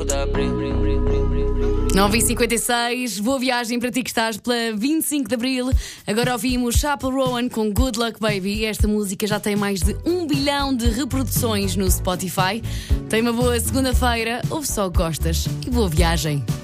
de abril. 9h56, boa viagem para ti que estás pela 25 de Abril. Agora ouvimos Chappell Rowan com Good Luck Baby. Esta música já tem mais de 1 bilhão de reproduções no Spotify. Tem uma boa segunda-feira, ouve só o que gostas e boa viagem.